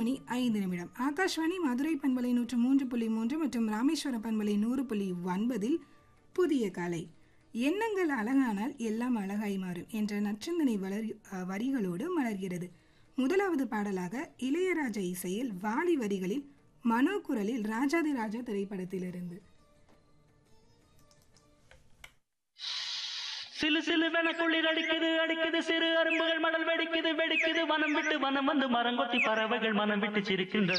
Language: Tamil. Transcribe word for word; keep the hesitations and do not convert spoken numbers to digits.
மணி ஐந்து நிமிடம். ஆகாஷ்வாணி மதுரை பண்பலை நூற்று மூன்று புள்ளி மூன்று மற்றும் ராமேஸ்வர பண்பலை நூறு புள்ளி ஒன்பதில் புதிய காலை. எண்ணங்கள் அழகானால் எல்லாம் அழகாய் மாறும் என்ற நற்சிந்தனை வளர் வரிகளோடு மலர்கிறது. முதலாவது பாடலாக இளையராஜா இசையில் வாலி வரிகளில் மனோ குரலில் ராஜாதி ராஜா திரைப்படத்திலிருந்து. சிலு சிலுவென குளிர் அடிக்குது அடிக்குது சிறு அரும்புகள் மணல் வெடிக்குது வெடிக்குது வனம் விட்டு வனம் வந்து மரங்கொத்தி பறவைகள் மனம் விட்டு சிரிக்கின்றது.